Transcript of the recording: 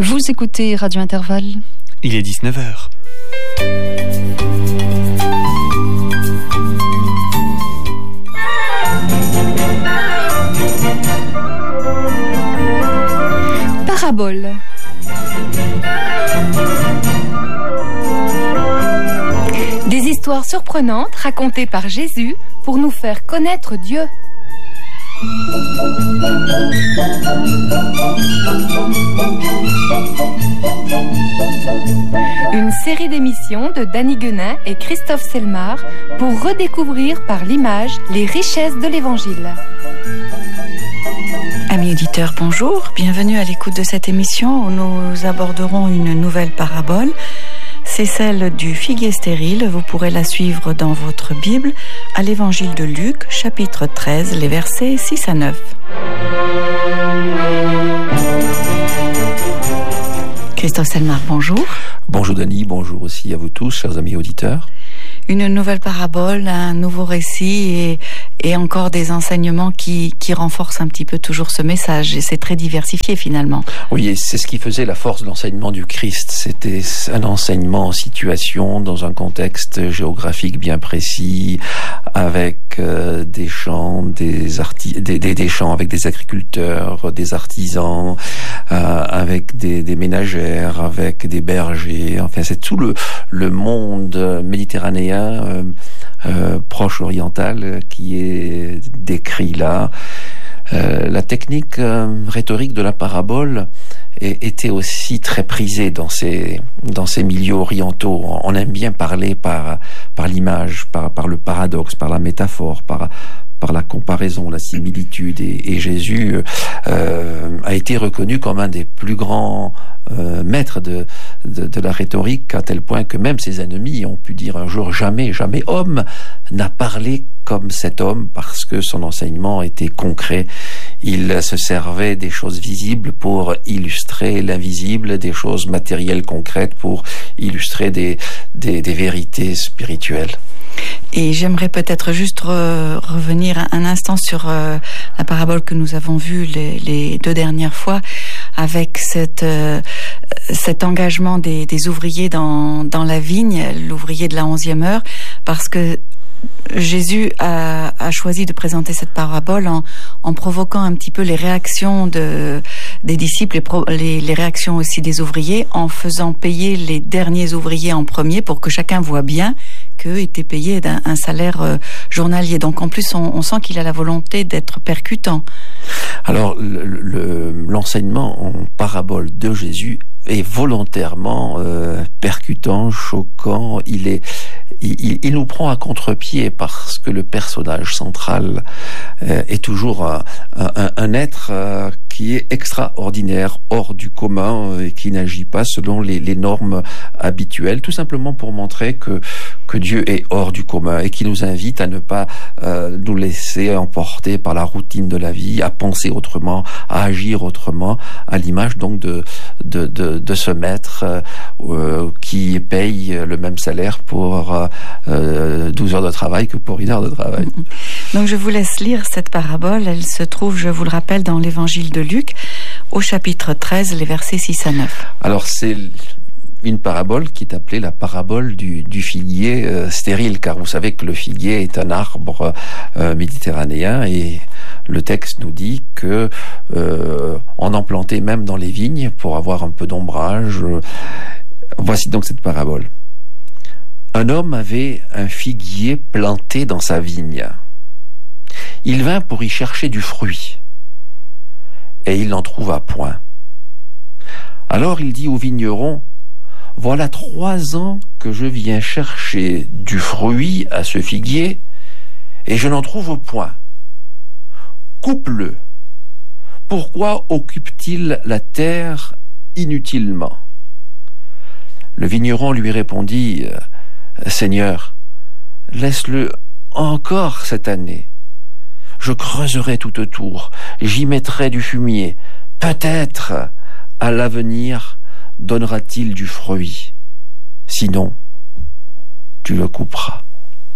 Vous écoutez Radio Intervalle. Il est 19h. Parabole. Des histoires surprenantes racontées par Jésus pour nous faire connaître Dieu. Une série d'émissions de Danny Guenin et Christophe Selmar pour redécouvrir par l'image les richesses de l'Évangile. Amis auditeurs, bonjour. Bienvenue à l'écoute de cette émission où nous aborderons une nouvelle parabole. C'est celle du figuier stérile. Vous pourrez la suivre dans votre Bible à l'Évangile de Luc, chapitre 13, les versets 6 à 9. Christophe Selmar, bonjour. Bonjour Dany, bonjour aussi à vous tous, chers amis auditeurs. Une nouvelle parabole, un nouveau récit et encore des enseignements qui renforcent un petit peu toujours ce message. Et c'est très diversifié finalement. Oui, et c'est ce qui faisait la force de l'enseignement du Christ. C'était un enseignement en situation, dans un contexte géographique bien précis, avec des champs, des champs avec des agriculteurs, des artisans, avec des ménagères, avec des bergers. Enfin, c'est tout le monde méditerranéen proche oriental qui est décrit là. La technique rhétorique de la parabole était aussi très prisée dans ces milieux orientaux. On aime bien parler par l'image, par le paradoxe, par la métaphore, par la comparaison, la similitude. Et Jésus a été reconnu comme un des plus grands maîtres de la rhétorique, à tel point que même ses ennemis ont pu dire un jour: jamais homme n'a parlé comme cet homme, parce que son enseignement était concret. Il se servait des choses visibles pour illustrer l'invisible, des choses matérielles concrètes pour illustrer des vérités spirituelles. Et j'aimerais peut-être juste revenir un instant sur la parabole que nous avons vue les deux dernières fois, avec cet engagement des ouvriers dans la vigne, l'ouvrier de la 11e heure, parce que Jésus a choisi de présenter cette parabole en provoquant un petit peu les réactions des disciples, les réactions aussi des ouvriers, en faisant payer les derniers ouvriers en premier pour que chacun voit bien qu'eux étaient payés d'un salaire journalier. Donc en plus, on sent qu'il a la volonté d'être percutant. Alors l'enseignement en parabole de Jésus est volontairement percutant, choquant. Il nous prend à contre-pied parce que le personnage central est toujours un être qui est extraordinaire, hors du commun, et qui n'agit pas selon les normes habituelles, tout simplement pour montrer que Dieu est hors du commun et qui nous invite à ne pas nous laisser emporter par la routine de la vie, à penser autrement, à agir autrement, à l'image donc de ce maître qui paye le même salaire pour 12 heures de travail que pour 1 heure de travail. Donc je vous laisse lire cette parabole. Elle se trouve, je vous le rappelle, dans l'Évangile de Luc, au chapitre 13, les versets 6 à 9. Alors c'est une parabole qui est appelée la parabole du figuier stérile, car vous savez que le figuier est un arbre méditerranéen, et le texte nous dit que on en plantait même dans les vignes pour avoir un peu d'ombrage. Voici donc cette parabole. Un homme avait un figuier planté dans sa vigne. Il vint pour y chercher du fruit, et il n'en trouva point. Alors il dit au vigneron: voilà 3 ans que je viens chercher du fruit à ce figuier, et je n'en trouve point. Coupe-le. Pourquoi occupe-t-il la terre inutilement? Le vigneron lui répondit: Seigneur, laisse-le encore cette année. Je creuserai tout autour, j'y mettrai du fumier. Peut-être, à l'avenir, donnera-t-il du fruit. Sinon, tu le couperas.